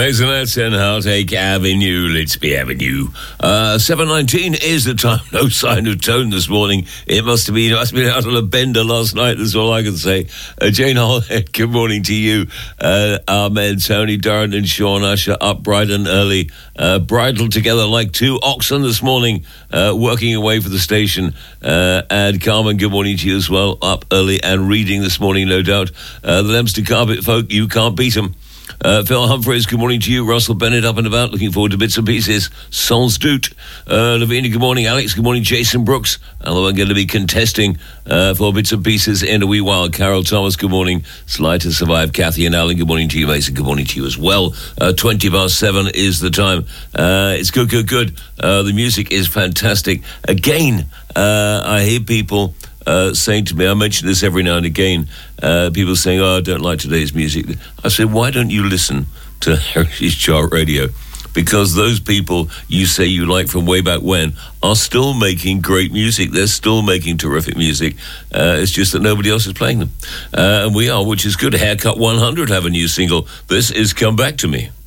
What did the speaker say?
Maisonette and Heartache Avenue, let's be Avenue. 7:19 is the time. No sign of tone this morning. It must have been out on a bender last night. That's all I can say. Jane Hallhead, good morning to you. Our men Tony, Darren and Sean Usher up bright and early. Bridled together like two oxen this morning, working away for the station. And Carmen, good morning to you as well. Up early and reading this morning, no doubt. The Leominster Carpet folk, you can't beat them. Phil Humphreys, good morning to you. Russell Bennett up and about, looking forward to bits and pieces. Sans doute. Lavina, good morning. Alex, good morning. Jason Brooks, although I'm going to be contesting for bits and pieces in a wee while. Carol Thomas, good morning. Sly to Survive. Kathy and Alan, good morning to you. Mason, good morning to you as well. 7:20 is the time. It's good. The music is fantastic. Again, I hear people saying to me, I mention this every now and again, people saying, I don't like today's music. I say, why don't you listen to Heritage Chart Radio? Because those people you say you like from way back when are still making great music. They're still making terrific music. It's just that nobody else is playing them. And we are, which is good. Haircut 100 have a new single. This is Come Back to Me.